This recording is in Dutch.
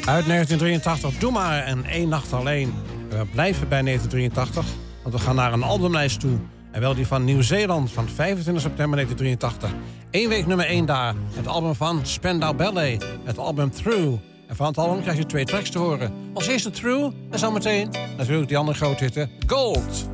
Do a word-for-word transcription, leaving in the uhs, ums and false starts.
Uit negentien drieëntachtig, Doe maar en één nacht alleen. We blijven bij negentien drieëntachtig, want we gaan naar een albumlijst toe. En wel die van Nieuw-Zeeland van vijfentwintig september negentien drieëntachtig. Eén week nummer één daar. Het album van Spandau Ballet. Het album Through. En van het album krijg je twee tracks te horen. Als eerste Through en zometeen natuurlijk die andere grote hitte Gold.